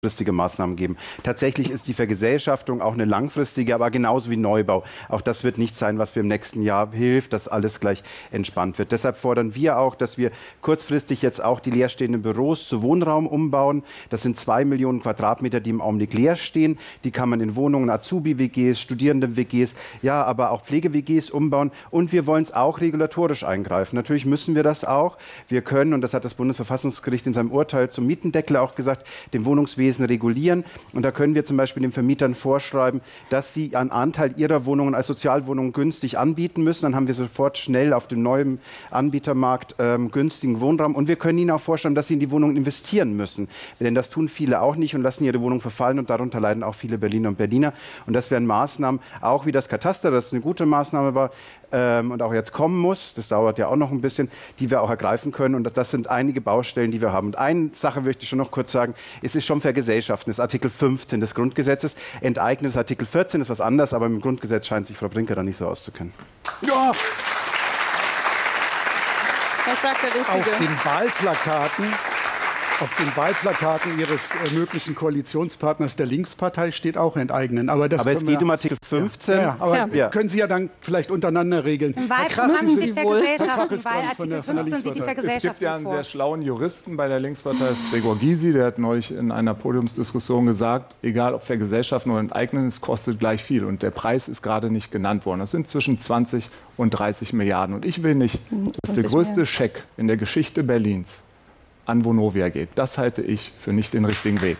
kurzfristige Maßnahmen geben. Tatsächlich ist die Vergesellschaftung auch eine langfristige, aber genauso wie Neubau. Auch das wird nicht sein, was wir im nächsten Jahr hilft, dass alles gleich entspannt wird. Deshalb fordern wir auch, dass wir kurzfristig jetzt auch die leerstehenden Büros zu Wohnraum umbauen. Das sind 2 Millionen Quadratmeter, die im Augenblick leer stehen. Die kann man in Wohnungen, Azubi-WGs, Studierenden-WGs, ja, aber auch Pflege-WGs umbauen. Und wir wollen es auch regulatorisch eingreifen. Natürlich müssen wir das auch. Wir können, und das hat das Bundesverfassungsgericht in seinem Urteil zum Mietendeckel auch gesagt, dem Wohnungswesen regulieren. Und da können wir zum Beispiel den Vermietern vorschreiben, dass sie einen Anteil ihrer Wohnungen als Sozialwohnungen günstig anbieten müssen. Dann haben wir sofort schnell auf dem neuen Anbietermarkt günstigen Wohnraum. Und wir können ihnen auch vorschreiben, dass sie in die Wohnungen investieren müssen. Denn das tun viele auch nicht und lassen ihre Wohnung verfallen. Und darunter leiden auch viele Berliner und Berliner. Und das wären Maßnahmen, auch wie das Kataster, das eine gute Maßnahme war, und auch jetzt kommen muss, das dauert ja auch noch ein bisschen, die wir auch ergreifen können. Und das sind einige Baustellen, die wir haben. Und eine Sache möchte ich schon noch kurz sagen, es ist schon vergesellschaften, das ist Artikel 15 des Grundgesetzes. Enteignen ist Artikel 14, ist was anderes, aber im Grundgesetz scheint sich Frau Brinker da nicht so auszukennen. Ja. Was sagt der Richtige? Auf den Wahlplakaten Ihres möglichen Koalitionspartners der Linkspartei steht auch enteignen. Aber es geht um Artikel 15. Können Sie ja dann vielleicht untereinander regeln. Im Wahlkampf müssen Sie vergesellschaften, weil Artikel 15 sieht die Vergesellschaftung Es gibt ja einen vor. sehr schlauen Juristen bei der Linkspartei, das ist Gregor Gysi, der hat neulich in einer Podiumsdiskussion gesagt, egal ob vergesellschaften oder enteignen, es kostet gleich viel. Und der Preis ist gerade nicht genannt worden. Das sind zwischen 20 und 30 Milliarden. Und ich will nicht, dass der größte Scheck in der Geschichte Berlins an Vonovia geht. Das halte ich für nicht den richtigen Weg.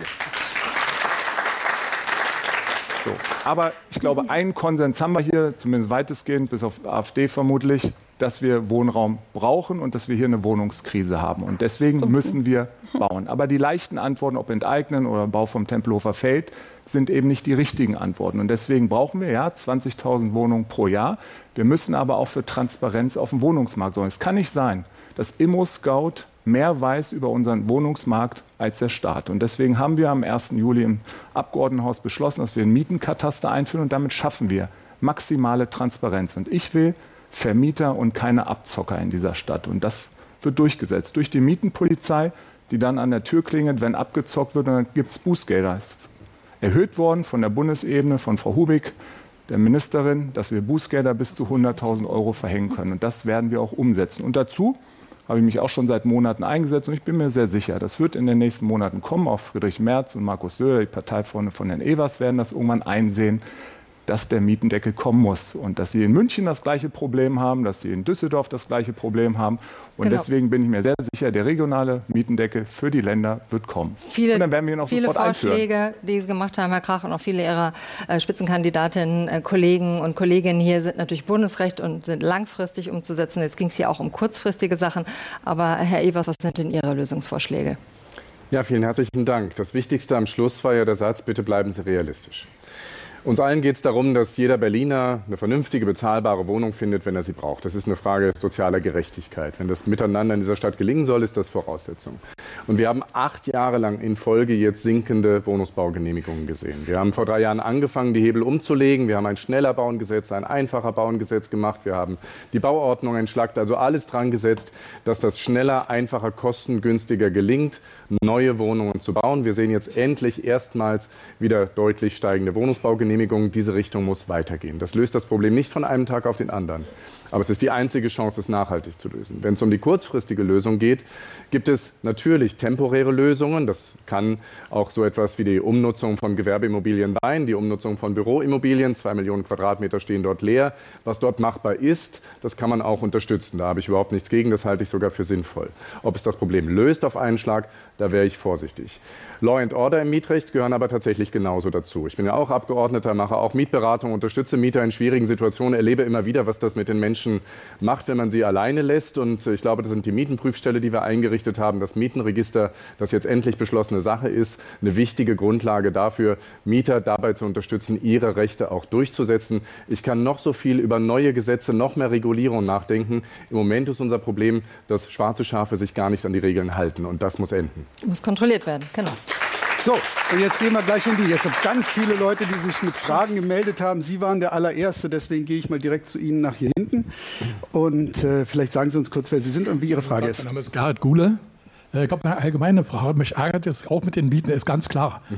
So. Aber ich glaube, einen Konsens haben wir hier, zumindest weitestgehend, bis auf AfD vermutlich, dass wir Wohnraum brauchen und dass wir hier eine Wohnungskrise haben. Und deswegen müssen wir bauen. Aber die leichten Antworten, ob enteignen oder Bau vom Tempelhofer Feld, sind eben nicht die richtigen Antworten. Und deswegen brauchen wir 20.000 Wohnungen pro Jahr. Wir müssen aber auch für Transparenz auf dem Wohnungsmarkt sorgen. Es kann nicht sein, dass Immo-Scout mehr weiß über unseren Wohnungsmarkt als der Staat. Und deswegen haben wir am 1. Juli im Abgeordnetenhaus beschlossen, dass wir einen Mietenkataster einführen. Und damit schaffen wir maximale Transparenz. Und ich will Vermieter und keine Abzocker in dieser Stadt. Und das wird durchgesetzt durch die Mietenpolizei, die dann an der Tür klingelt, wenn abgezockt wird. Und dann gibt es Bußgelder. Es ist erhöht worden von der Bundesebene, von Frau Hubig, der Ministerin, dass wir Bußgelder bis zu 100.000 € verhängen können. Und das werden wir auch umsetzen. Und dazu habe ich mich auch schon seit Monaten eingesetzt und ich bin mir sehr sicher, das wird in den nächsten Monaten kommen. Auch Friedrich Merz und Markus Söder, die Parteifreunde von Herrn Evers, werden das irgendwann einsehen, dass der Mietendeckel kommen muss und dass sie in München das gleiche Problem haben, dass sie in Düsseldorf das gleiche Problem haben. Und deswegen bin ich mir sehr sicher, der regionale Mietendeckel für die Länder wird kommen. Und dann werden wir ihn auch sofort einführen. Viele Vorschläge, die Sie gemacht haben, Herr Krach, und auch viele Ihrer Spitzenkandidatinnen, Kollegen und Kolleginnen hier sind natürlich Bundesrecht und sind langfristig umzusetzen. Jetzt ging es hier auch um kurzfristige Sachen. Aber Herr Evers, was sind denn Ihre Lösungsvorschläge? Ja, vielen herzlichen Dank. Das Wichtigste am Schluss war ja der Satz, bitte bleiben Sie realistisch. Uns allen geht es darum, dass jeder Berliner eine vernünftige, bezahlbare Wohnung findet, wenn er sie braucht. Das ist eine Frage sozialer Gerechtigkeit. Wenn das miteinander in dieser Stadt gelingen soll, ist das Voraussetzung. Und wir haben 8 Jahre lang in Folge jetzt sinkende Wohnungsbaugenehmigungen gesehen. Wir haben vor 3 Jahren angefangen, die Hebel umzulegen. Wir haben ein schneller Bauengesetz, ein einfacher Bauengesetz gemacht. Wir haben die Bauordnung entschlackt, also alles dran gesetzt, dass das schneller, einfacher, kostengünstiger gelingt, neue Wohnungen zu bauen. Wir sehen jetzt endlich erstmals wieder deutlich steigende Wohnungsbaugenehmigungen. Diese Richtung muss weitergehen. Das löst das Problem nicht von einem Tag auf den anderen. Aber es ist die einzige Chance, es nachhaltig zu lösen. Wenn es um die kurzfristige Lösung geht, gibt es natürlich temporäre Lösungen. Das kann auch so etwas wie die Umnutzung von Gewerbeimmobilien sein, die Umnutzung von Büroimmobilien. 2 Millionen Quadratmeter stehen dort leer. Was dort machbar ist, das kann man auch unterstützen. Da habe ich überhaupt nichts gegen. Das halte ich sogar für sinnvoll. Ob es das Problem löst auf einen Schlag, da wäre ich vorsichtig. Law and Order im Mietrecht gehören aber tatsächlich genauso dazu. Ich bin ja auch Abgeordneter, mache auch Mietberatung, unterstütze Mieter in schwierigen Situationen, erlebe immer wieder, was das mit den Menschen macht, wenn man sie alleine lässt. Und ich glaube, das sind die Mietenprüfstelle, die wir eingerichtet haben, das Mietenregister, das jetzt endlich beschlossene Sache ist, eine wichtige Grundlage dafür, Mieter dabei zu unterstützen, ihre Rechte auch durchzusetzen. Ich kann noch so viel über neue Gesetze, noch mehr Regulierung nachdenken. Im Moment ist unser Problem, dass schwarze Schafe sich gar nicht an die Regeln halten. Und das muss enden. Muss kontrolliert werden, genau. So, und jetzt gehen wir gleich in die. Jetzt sind ganz viele Leute, die sich mit Fragen gemeldet haben. Sie waren der allererste, deswegen gehe ich mal direkt zu Ihnen nach hier hinten. Und vielleicht sagen Sie uns kurz, wer Sie sind und wie Ihre Frage ist. Mein Name ist Gerhard Guhle. Ich habe eine allgemeine Frage. Mich ärgert es auch mit den Mieten, ist ganz klar.